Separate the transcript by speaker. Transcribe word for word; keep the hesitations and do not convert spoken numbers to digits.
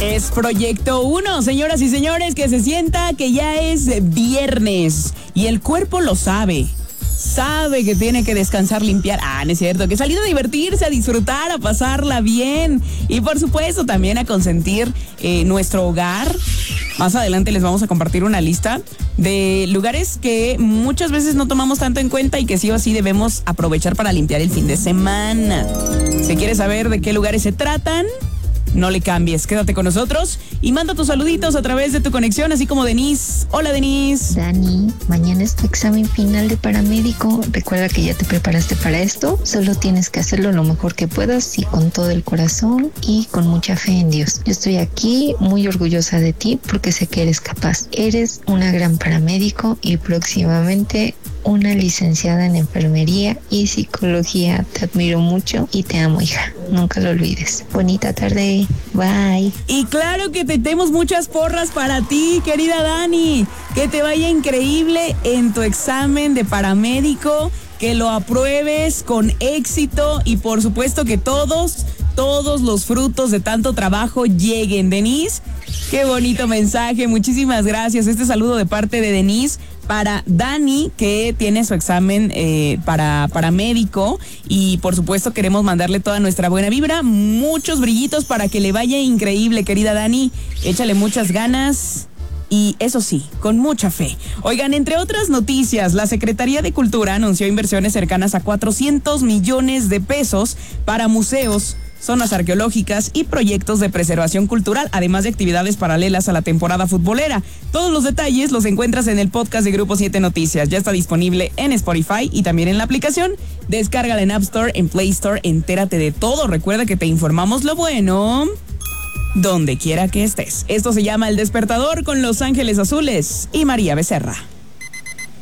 Speaker 1: Es Proyecto uno, señoras y señores, que se sienta que ya es viernes y el cuerpo lo sabe. Sabe que tiene que descansar, limpiar. Ah, no es cierto, que salir a divertirse, a disfrutar, a pasarla bien. Y por supuesto también a consentir eh, nuestro hogar. Más adelante les vamos a compartir una lista de lugares que muchas veces no tomamos tanto en cuenta y que sí o sí debemos aprovechar para limpiar el fin de semana. Si quieres saber de qué lugares se tratan, no le cambies, quédate con nosotros y manda tus saluditos a través de tu conexión, así como Denise. Hola, Denise.
Speaker 2: Dani, mañana es tu examen final de paramédico. Recuerda que ya te preparaste para esto. Solo tienes que hacerlo lo mejor que puedas y con todo el corazón y con mucha fe en Dios. Yo estoy aquí muy orgullosa de ti porque sé que eres capaz. Eres una gran paramédico y próximamente una licenciada en enfermería y psicología. Te admiro mucho y te amo, hija. Nunca lo olvides. Bonita tarde. Bye.
Speaker 1: Y claro que te tenemos muchas porras para ti, querida Dani. Que te vaya increíble en tu examen de paramédico, que lo apruebes con éxito y por supuesto que todos, todos los frutos de tanto trabajo lleguen. Denise, qué bonito mensaje. Muchísimas gracias. Este saludo de parte de Denise para Dani, que tiene su examen eh, para, para médico, y por supuesto queremos mandarle toda nuestra buena vibra, muchos brillitos para que le vaya increíble, querida Dani. Échale muchas ganas y eso sí, con mucha fe. Oigan, entre otras noticias, la Secretaría de Cultura anunció inversiones cercanas a cuatrocientos millones de pesos para museos, zonas arqueológicas y proyectos de preservación cultural, además de actividades paralelas a la temporada futbolera. Todos los detalles los encuentras en el podcast de Grupo siete Noticias. Ya está disponible en Spotify y también en la aplicación. Descárgala en App Store, en Play Store, entérate de todo. Recuerda que te informamos lo bueno donde quiera que estés. Esto se llama El Despertador con Los Ángeles Azules y María Becerra.